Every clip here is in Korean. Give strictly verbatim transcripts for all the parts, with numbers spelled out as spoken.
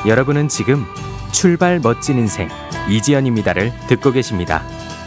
여러분은 지금 출발 멋진 인생 이지연입니다를 듣고 계십니다.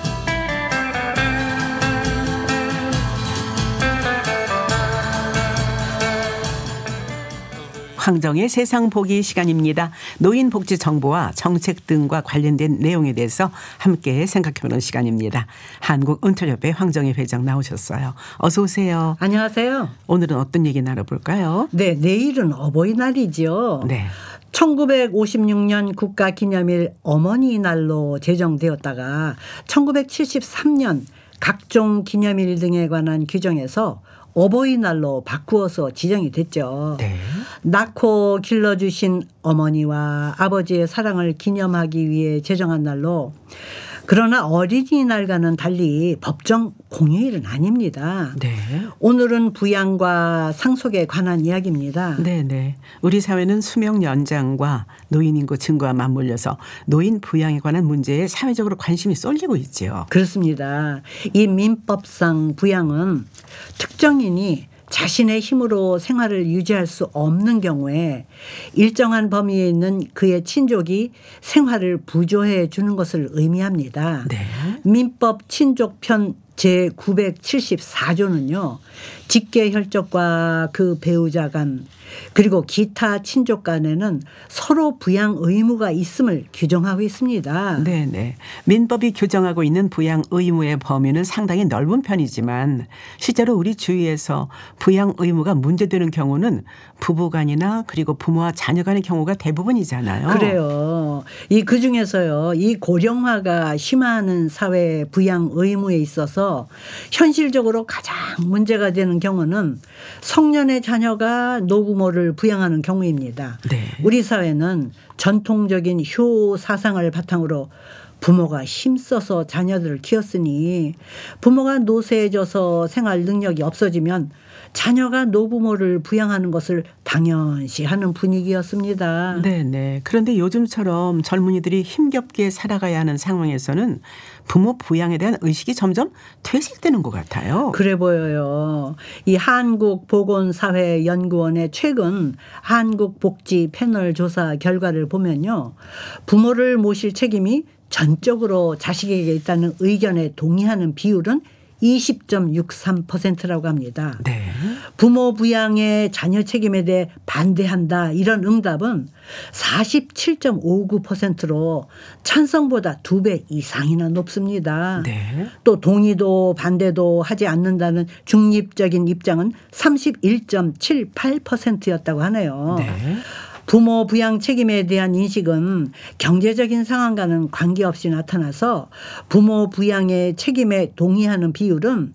황정의 세상 보기 시간입니다. 노인 복지 정보와 정책 등과 관련된 내용에 대해서 함께 생각해보는 시간입니다. 한국은퇴협회 황정의 회장 나오셨어요. 어서 오세요. 안녕하세요. 오늘은 어떤 얘기 나눠볼까요? 네, 내일은 어버이날이죠. 네. 천구백오십육 년 국가기념일 어머니날로 제정되었다가 천구백칠십삼 년 각종 기념일 등에 관한 규정에서 어버이날로 바꾸어서 지정이 됐죠. 네. 낳고 길러주신 어머니와 아버지의 사랑을 기념하기 위해 제정한 날로, 그러나 어린이날과는 달리 법정 공휴일은 아닙니다. 네. 오늘은 부양과 상속에 관한 이야기입니다. 네, 네. 우리 사회는 수명 연장과 노인 인구 증가와 맞물려서 노인 부양에 관한 문제에 사회적으로 관심이 쏠리고 있죠. 그렇습니다. 이 민법상 부양은 특정인이 자신의 힘으로 생활을 유지할 수 없는 경우에 일정한 범위에 있는 그의 친족이 생활을 부조해 주는 것을 의미합니다. 네. 민법 친족편 제구백칠십사 조는요. 직계혈족과 그 배우자 간 그리고 기타 친족 간에는 서로 부양 의무가 있음을 규정하고 있습니다. 네네. 민법이 규정하고 있는 부양 의무의 범위는 상당히 넓은 편이지만 실제로 우리 주위에서 부양 의무가 문제되는 경우는 부부간이나 그리고 부모와 자녀 간의 경우가 대부분이잖아요. 그래요. 이 그중에서요. 이 고령화가 심화하는 사회 부양 의무에 있어서 현실적으로 가장 문제가 되는 경우는 성년의 자녀가 노부모를 부양하는 경우입니다. 네. 우리 사회는 전통적인 효 사상을 바탕으로 부모가 힘써서 자녀들을 키웠으니 부모가 노쇠해져서 생활 능력이 없어지면 자녀가 노부모를 부양하는 것을 당연시 하는 분위기였습니다. 네네. 그런데 요즘처럼 젊은이들이 힘겹게 살아가야 하는 상황에서는 부모 부양에 대한 의식이 점점 퇴색되는 것 같아요. 그래 보여요. 이 한국보건사회연구원의 최근 한국복지 패널 조사 결과를 보면요. 부모를 모실 책임이 전적으로 자식에게 있다는 의견에 동의하는 비율은 이십 점 육삼 퍼센트라고 합니다. 네. 부모 부양의 자녀 책임에 대해 반대한다 이런 응답은 사십칠 점 오구 퍼센트로 찬성보다 두 배 이상이나 높습니다. 네. 또 동의도 반대도 하지 않는다는 중립적인 입장은 삼십일 점 칠팔 퍼센트였다고 하네요. 네. 부모 부양 책임에 대한 인식은 경제적인 상황과는 관계없이 나타나서 부모 부양의 책임에 동의하는 비율은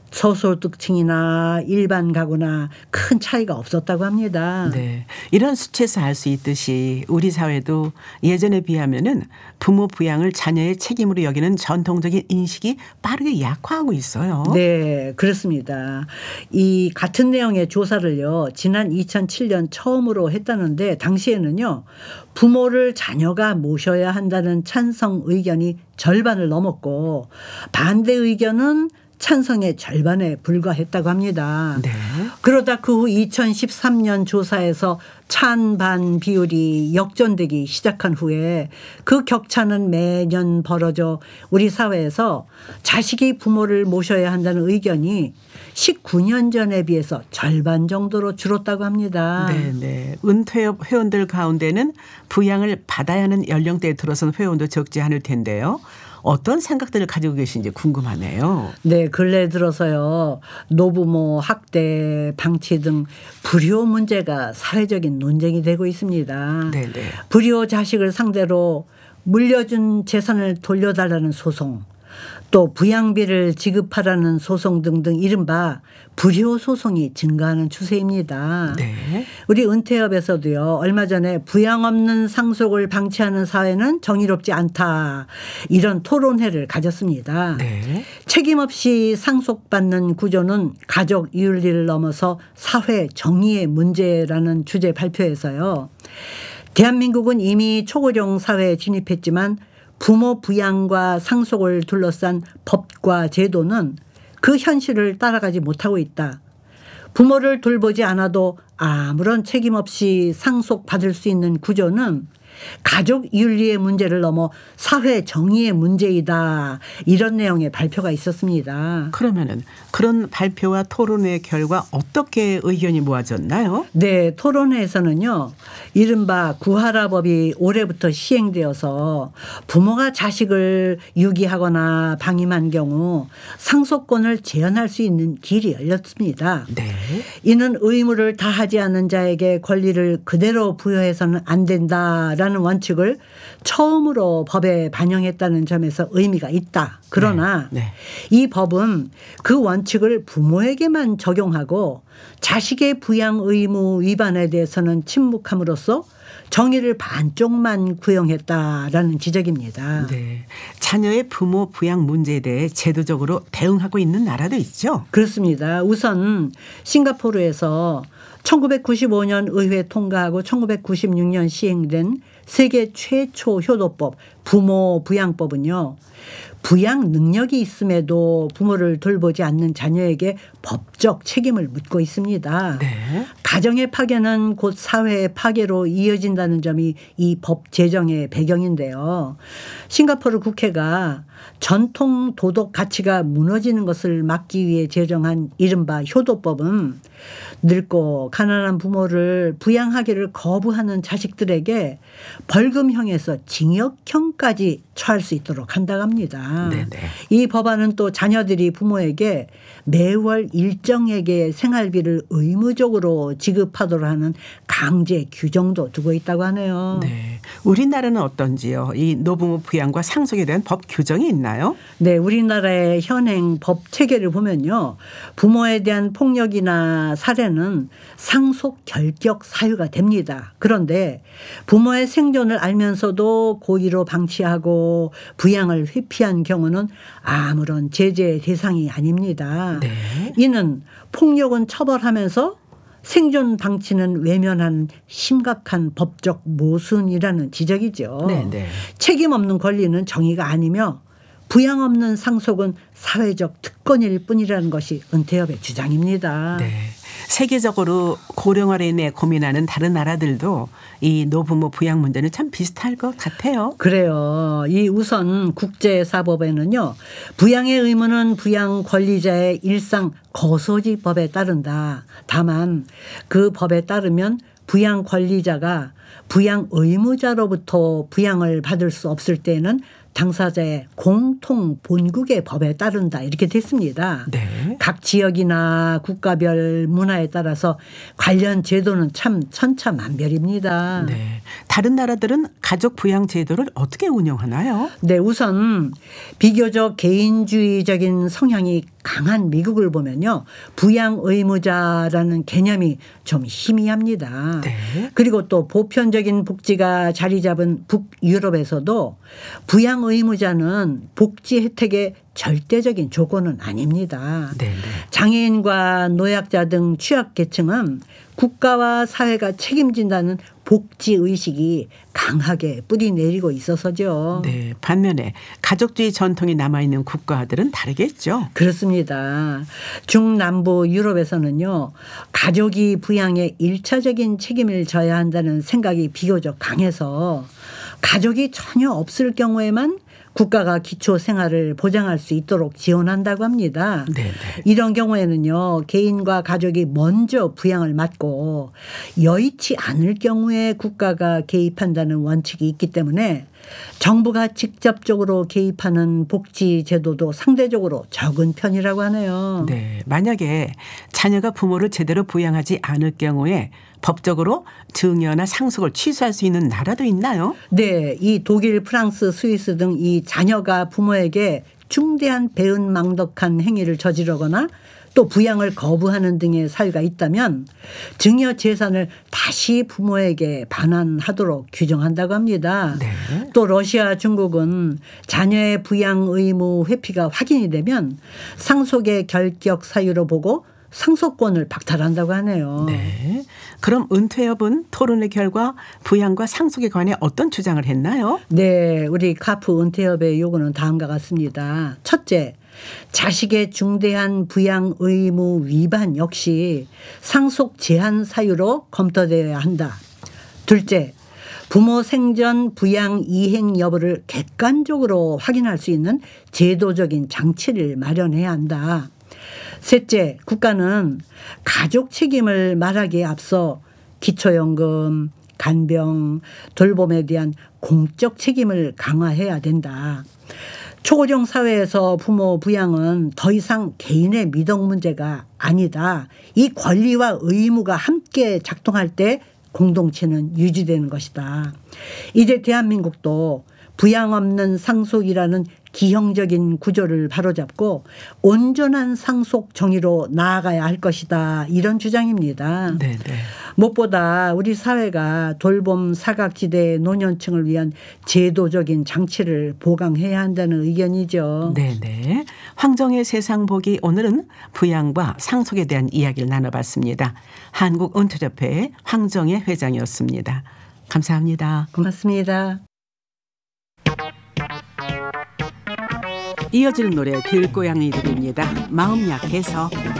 저소득층이나 일반 가구나 큰 차이가 없었다고 합니다. 네. 이런 수치에서 알 수 있듯이 우리 사회도 예전에 비하면은 부모 부양을 자녀의 책임으로 여기는 전통적인 인식이 빠르게 약화하고 있어요. 네, 그렇습니다. 이 같은 내용의 조사를요, 지난 이천칠 년 처음으로 했다는데 당시에는요, 부모를 자녀가 모셔야 한다는 찬성 의견이 절반을 넘었고 반대 의견은 찬성의 절반에 불과했다고 합니다. 네. 그러다 그 후 이천십삼 년 조사에서 찬반 비율이 역전되기 시작한 후에 그 격차는 매년 벌어져 우리 사회에서 자식이 부모를 모셔야 한다는 의견이 십구 년 전에 비해서 절반 정도로 줄었다고 합니다. 네네. 은퇴협 회원들 가운데는 부양을 받아야 하는 연령대에 들어선 회원도 적지 않을 텐데요. 어떤 생각들을 가지고 계신지 궁금하네요. 네, 근래 들어서요. 노부모 학대 방치 등 불효 문제가 사회적인 논쟁이 되고 있습니다. 네네. 불효 자식을 상대로 물려준 재산을 돌려달라는 소송, 또 부양비를 지급하라는 소송 등등 이른바 불효 소송이 증가하는 추세입니다. 네. 우리 은퇴협에서도요. 얼마 전에 부양 없는 상속을 방치하는 사회는 정의롭지 않다. 이런 토론회를 가졌습니다. 네. 책임 없이 상속받는 구조는 가족 윤리를 넘어서 사회 정의의 문제라는 주제 발표에서요. 대한민국은 이미 초고령 사회에 진입했지만 부모 부양과 상속을 둘러싼 법과 제도는 그 현실을 따라가지 못하고 있다. 부모를 돌보지 않아도 아무런 책임 없이 상속받을 수 있는 구조는 가족 윤리의 문제를 넘어 사회 정의의 문제이다. 이런 내용의 발표가 있었습니다. 그러면은 그런 발표와 토론회 결과 어떻게 의견이 모아졌나요? 네, 토론회에서는요. 이른바 구하라법이 올해부터 시행되어서 부모가 자식을 유기하거나 방임한 경우 상속권을 제한할 수 있는 길이 열렸습니다. 네. 이는 의무를 다하지 않은 자에게 권리를 그대로 부여해서는 안 된다라는 원칙을 처음으로 법에 반영했다는 점에서 의미가 있다. 그러나 네, 네. 이 법은 그 원칙을 부모에게만 적용하고 자식의 부양 의무 위반에 대해서는 침묵함으로써 정의를 반쪽만 구형했다라는 지적입니다. 네. 자녀의 부모 부양 문제에 대해 제도적으로 대응하고 있는 나라도 있죠. 그렇습니다. 우선 싱가포르에서 천구백구십오 년 의회 통과하고 천구백구십육 년 시행된 세계 최초 효도법 부모 부양법은요. 부양 능력이 있음에도 부모를 돌보지 않는 자녀에게 법적 책임을 묻고 있습니다. 네. 가정의 파괴는 곧 사회의 파괴로 이어진다는 점이 이 법 제정의 배경인데요. 싱가포르 국회가 전통 도덕 가치가 무너지는 것을 막기 위해 제정한 이른바 효도법은 늙고 가난한 부모를 부양하기를 거부하는 자식들에게 벌금형에서 징역형까지 처할 수 있도록 한다고 합니다. 네네. 이 법안은 또 자녀들이 부모에게 매월 일정액의 생활비를 의무적으로 지급하도록 하는 강제 규정도 두고 있다고 하네요. 네. 우리나라는 어떤지요? 이 노부모 부양과 상속에 대한 법 규정이 있나요? 네, 우리나라의 현행 법 체계를 보면요. 부모에 대한 폭력이나 살해는 상속 결격 사유가 됩니다. 그런데 부모의 생존을 알면서도 고의로 방치하고 부양을 회피한 경우는 아무런 제재의 대상이 아닙니다. 네. 이는 폭력은 처벌하면서 생존 방치는 외면하는 심각한 법적 모순이라는 지적이죠. 네, 네. 책임 없는 권리는 정의가 아니며 부양 없는 상속은 사회적 특권일 뿐이라는 것이 은퇴협의 주장입니다. 네. 세계적으로 고령화로 인해 고민하는 다른 나라들도 이 노부모 부양 문제는 참 비슷할 것 같아요. 그래요. 이 우선 국제사법에는요. 부양의 의무는 부양 권리자의 일상 거소지법에 따른다. 다만 그 법에 따르면 부양 권리자가 부양 의무자로부터 부양을 받을 수 없을 때에는 당사자의 공통 본국의 법에 따른다 이렇게 됐습니다. 네. 각 지역이나 국가별 문화에 따라서 관련 제도는 참 천차만별입니다. 네. 다른 나라들은 가족 부양 제도를 어떻게 운영하나요? 네, 우선 비교적 개인주의적인 성향이 강한 미국을 보면요. 부양 의무자라는 개념이 좀 희미합니다. 네. 그리고 또 보편적인 복지가 자리 잡은 북유럽에서도 부양 의무자는 복지 혜택의 절대적인 조건은 아닙니다. 네, 네. 장애인과 노약자 등 취약계층은 국가와 사회가 책임진다는 복지의식이 강하게 뿌리내리고 있어서죠. 네. 반면에 가족주의 전통이 남아있는 국가들은 다르겠죠. 그렇습니다. 중남부 유럽에서는요. 가족이 부양에 일차적인 책임을 져야 한다는 생각이 비교적 강해서 가족이 전혀 없을 경우에만 국가가 기초 생활을 보장할 수 있도록 지원한다고 합니다. 네네. 이런 경우에는요. 개인과 가족이 먼저 부양을 맡고 여의치 않을 경우에 국가가 개입한다는 원칙이 있기 때문에 정부가 직접적으로 개입하는 복지 제도도 상대적으로 적은 편이라고 하네요. 네. 만약에 자녀가 부모를 제대로 부양하지 않을 경우에 법적으로 증여나 상속을 취소할 수 있는 나라도 있나요? 네. 이 독일, 프랑스, 스위스 등 이 자녀가 부모에게 중대한 배은망덕한 행위를 저지르거나 또 부양을 거부하는 등의 사유가 있다면 증여 재산을 다시 부모에게 반환하도록 규정한다고 합니다. 네. 또 러시아, 중국은 자녀의 부양 의무 회피가 확인이 되면 상속의 결격 사유로 보고 상속권을 박탈한다고 하네요. 네. 그럼 은퇴협은 토론의 결과 부양과 상속에 관해 어떤 주장을 했나요? 네. 우리 카프 은퇴협의 요구는 다음과 같습니다. 첫째, 자식의 중대한 부양 의무 위반 역시 상속 제한 사유로 검토되어야 한다. 둘째, 부모 생전 부양 이행 여부를 객관적으로 확인할 수 있는 제도적인 장치를 마련해야 한다. 셋째, 국가는 가족 책임을 말하기에 앞서 기초연금, 간병, 돌봄에 대한 공적 책임을 강화해야 된다. 초고령 사회에서 부모 부양은 더 이상 개인의 미덕 문제가 아니다. 이 권리와 의무가 함께 작동할 때 공동체는 유지되는 것이다. 이제 대한민국도 부양 없는 상속이라는 기형적인 구조를 바로잡고 온전한 상속 정의로 나아가야 할 것이다. 이런 주장입니다. 네, 네. 무엇보다 우리 사회가 돌봄 사각지대 노년층을 위한 제도적인 장치를 보강해야 한다는 의견이죠. 네, 네. 황정의 세상 보기, 오늘은 부양과 상속에 대한 이야기를 나눠봤습니다. 한국은퇴협회 황정의 회장이었습니다. 감사합니다. 고맙습니다. 이어질 노래 들고양이들입니다. 마음 약해서.